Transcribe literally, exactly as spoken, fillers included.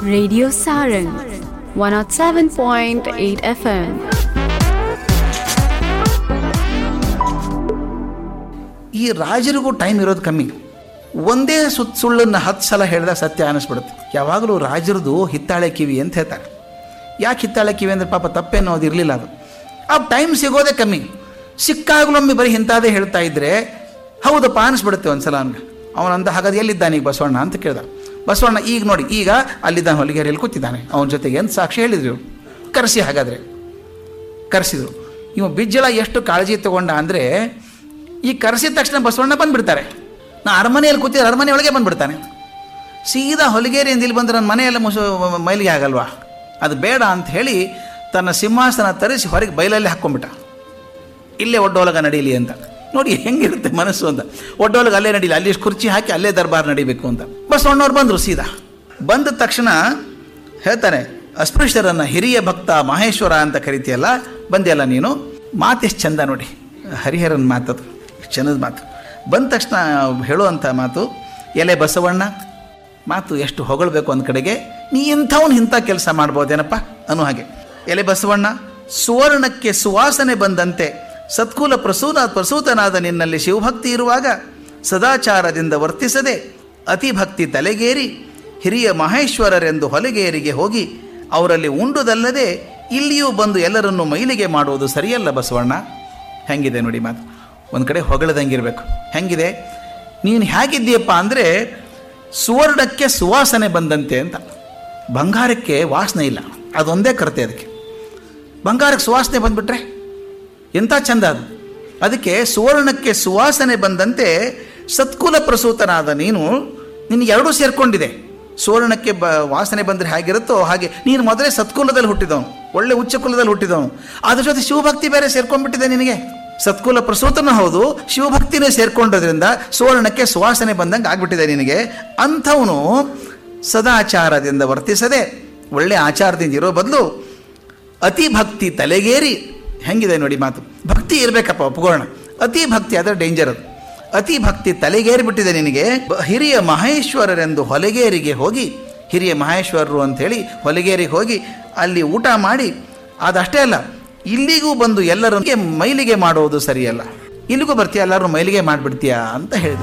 Radio Sarang one oh seven point eight F M. ಈ ರಾಜರಿಗೂ time ಇರೋದು ಕಮ್ಮಿ. ಒಂದೇ ಸುತ್ತ ಸುಳ್ಳನ್ನು ಹತ್ತು ಸಲ ಹೇಳಿದಾಗ ಸತ್ಯ ಅನ್ನಿಸ್ಬಿಡುತ್ತೆ. ಯಾವಾಗಲೂ ರಾಜರದು ಹಿತ್ತಾಳೆ ಕಿವಿ ಅಂತ ಹೇಳ್ತಾರೆ. ಯಾಕೆ ಹಿತ್ತಾಳೆ ಕಿವಿ ಅಂದರೆ ಪಾಪ ತಪ್ಪೇನೋ ಅದು ಇರಲಿಲ್ಲ. ಅದು ಆ ಟೈಮ್ ಸಿಗೋದೇ ಕಮ್ಮಿ. ಸಿಕ್ಕಾಗಲೊಮ್ಮೆ ಬರೀ ಇಂಥದ್ದೇ ಹೇಳ್ತಾ ಇದ್ದರೆ ಹೌದಪ್ಪ ಅನ್ನಿಸ್ಬಿಡುತ್ತೆ ಒಂದು ಸಲ. ಅವನಿಗೆ ಅವನಂದ ಹಾಗಾದ್ರೆ ಎಲ್ಲಿದ್ದಾನೆ ಈಗ ಬಸವಣ್ಣ ಅಂತ ಕೇಳ್ದ. ಬಸವಣ್ಣ ಈಗ ನೋಡಿ ಈಗ ಅಲ್ಲಿದ್ದಾನೆ, ಹೊಲಿಗೆರೆಯಲ್ಲಿ ಕೂತಿದ್ದಾನೆ, ಅವನ ಜೊತೆಗೆ ಅಂತ ಸಾಕ್ಷಿ ಹೇಳಿದ್ರು. ಕರೆಸಿ ಹಾಗಾದರೆ ಕರೆಸಿದ್ರು. ಇವ ಬಿಜ್ಜಳ ಎಷ್ಟು ಕಾಳಜಿ ತಗೊಂಡ ಅಂದರೆ ಈ ಕರೆಸಿದ ತಕ್ಷಣ ಬಸವಣ್ಣ ಬಂದುಬಿಡ್ತಾರೆ. ನಾ ಅರಮನೆಯಲ್ಲಿ ಕೂತಿದ್ರೆ ಅರಮನೆ ಒಳಗೆ ಬಂದುಬಿಡ್ತಾನೆ. ಸೀದಾ ಹೊಲಿಗೆರೆಯಿಂದ ಇಲ್ಲಿ ಬಂದರೆ ನನ್ನ ಮನೆಯೆಲ್ಲ ಮುಸು ಮೈಲಿಗೆ ಆಗಲ್ವಾ, ಅದು ಬೇಡ ಅಂತ ಹೇಳಿ ತನ್ನ ಸಿಂಹಾಸನ ತರಿಸಿ ಹೊರಗೆ ಬಯಲಲ್ಲಿ ಹಾಕ್ಕೊಂಬಿಟ್ಟ. ಇಲ್ಲೇ ಒಡ್ಡೋಲಗ ನಡೀಲಿ ಅಂತ. ನೋಡಿ ಹೆಂಗಿರುತ್ತೆ ಮನಸ್ಸು ಅಂತ. ಒಡ್ಡೋಲಗ ಅಲ್ಲೇ ನಡೀಲಿ, ಅಲ್ಲಿ ಕುರ್ಚಿ ಹಾಕಿ ಅಲ್ಲೇ ದರ್ಬಾರ್ ನಡಿಬೇಕು ಅಂತ. ಬಸವಣ್ಣವ್ರು ಬಂದರು. ಸೀದಾ ಬಂದ ತಕ್ಷಣ ಹೇಳ್ತಾನೆ, ಅಸ್ಪೃಶ್ಯರನ್ನು ಹಿರಿಯ ಭಕ್ತ ಮಹೇಶ್ವರ ಅಂತ ಕರಿತೀಯಲ್ಲ, ಬಂದೆಯಲ್ಲ ನೀನು. ಮಾತೆಷ್ಟು ಚಂದ ನೋಡಿ, ಹರಿಹರನ ಮಾತದು, ಚಂದದ ಮಾತು. ಬಂದ ತಕ್ಷಣ ಹೇಳುವಂಥ ಮಾತು, ಎಲೆ ಬಸವಣ್ಣ. ಮಾತು ಎಷ್ಟು ಹೊಗಳಬೇಕು ಒಂದು ಕಡೆಗೆ, ನೀ ಇಂಥವ್ನು ಇಂಥ ಕೆಲಸ ಮಾಡ್ಬೋದೇನಪ್ಪ ಅನ್ನೋ ಹಾಗೆ. ಎಲೆ ಬಸವಣ್ಣ, ಸುವರ್ಣಕ್ಕೆ ಸುವಾಸನೆ ಬಂದಂತೆ ಸತ್ಕುಲ ಪ್ರಸೂನ ಪ್ರಸೂತನಾದ ನಿನ್ನಲ್ಲಿ ಶಿವಭಕ್ತಿ ಇರುವಾಗ ಸದಾಚಾರದಿಂದ ವರ್ತಿಸದೆ ಅತಿಭಕ್ತಿ ತಲೆಗೇರಿ ಹಿರಿಯ ಮಹೇಶ್ವರರೆಂದು ಹೊಲಗೇರಿಗೆ ಹೋಗಿ ಅವರಲ್ಲಿ ಉಂಡುದಲ್ಲದೆ ಇಲ್ಲಿಯೂ ಬಂದು ಎಲ್ಲರನ್ನು ಮೈಲಿಗೆ ಮಾಡುವುದು ಸರಿಯಲ್ಲ ಬಸವಣ್ಣ. ಹೆಂಗಿದೆ ನೋಡಿ ಮಾತು, ಒಂದು ಕಡೆ ಹೊಗಳದಂಗಿರಬೇಕು. ಹೆಂಗಿದೆ, ನೀನು ಹೇಗಿದ್ದೀಯಪ್ಪ ಅಂದರೆ ಸುವರ್ಣಕ್ಕೆ ಸುವಾಸನೆ ಬಂದಂತೆ ಅಂತ. ಬಂಗಾರಕ್ಕೆ ವಾಸನೆ ಇಲ್ಲ, ಅದೊಂದೇ ಕರತೆ. ಅದಕ್ಕೆ ಬಂಗಾರಕ್ಕೆ ಸುವಾಸನೆ ಬಂದುಬಿಟ್ರೆ ಎಂಥ ಚಂದ ಅದು. ಅದಕ್ಕೆ ಸುವರ್ಣಕ್ಕೆ ಸುವಾಸನೆ ಬಂದಂತೆ ಸತ್ಕುಲ ಪ್ರಸೂತನಾದ ನೀನು, ನಿನಗೆ ಎರಡೂ ಸೇರಿಕೊಂಡಿದೆ. ಸುವರ್ಣಕ್ಕೆ ಬ ವಾಸನೆ ಬಂದರೆ ಹೇಗಿರುತ್ತೋ ಹಾಗೆ ನೀನು ಮೊದಲೇ ಸತ್ಕುಲದಲ್ಲಿ ಹುಟ್ಟಿದವನು, ಒಳ್ಳೆ ಉಚ್ಚ ಕುಲದಲ್ಲಿ ಹುಟ್ಟಿದವನು. ಅದ್ರ ಜೊತೆ ಶಿವಭಕ್ತಿ ಬೇರೆ ಸೇರ್ಕೊಂಡ್ಬಿಟ್ಟಿದೆ ನಿನಗೆ. ಸತ್ಕುಲ ಪ್ರಸೂತನೂ ಹೌದು, ಶಿವಭಕ್ತಿನೇ ಸೇರ್ಕೊಂಡೋದ್ರಿಂದ ಸುವರ್ಣಕ್ಕೆ ಸುವಾಸನೆ ಬಂದಂಗೆ ಆಗ್ಬಿಟ್ಟಿದೆ ನಿನಗೆ. ಅಂಥವನು ಸದಾಚಾರದಿಂದ ವರ್ತಿಸದೆ ಒಳ್ಳೆ ಆಚಾರದಿಂದ ಇರೋ ಬದಲು ಅತಿ ಭಕ್ತಿ ತಲೆಗೇರಿ, ಹೆಂಗಿದೆ ನೋಡಿ ಮಾತು. ಭಕ್ತಿ ಇರಬೇಕಪ್ಪ, ಒಪ್ಕೊಳ್ಳೋಣ. ಅತಿ ಭಕ್ತಿ ಆದರೆ ಡೇಂಜರ್. ಅದು ಅತಿ ಭಕ್ತಿ ತಲೆಗೇರಿಬಿಟ್ಟಿದೆ ನಿನಗೆ. ಹಿರಿಯ ಮಹೇಶ್ವರರೆಂದು ಹೊಲಗೇರಿಗೆ ಹೋಗಿ, ಹಿರಿಯ ಮಹೇಶ್ವರರು ಅಂಥೇಳಿ ಹೊಲಗೇರಿಗೆ ಹೋಗಿ ಅಲ್ಲಿ ಊಟ ಮಾಡಿ, ಅದಷ್ಟೇ ಅಲ್ಲ ಇಲ್ಲಿಗೂ ಬಂದು ಎಲ್ಲರನ್ನು ಮೈಲಿಗೆ ಮಾಡೋದು ಸರಿಯಲ್ಲ. ಇಲ್ಲಿಗೂ ಬರ್ತೀಯ, ಎಲ್ಲರೂ ಮೈಲಿಗೆ ಮಾಡಿಬಿಡ್ತೀಯಾ ಅಂತ ಹೇಳಿದರು.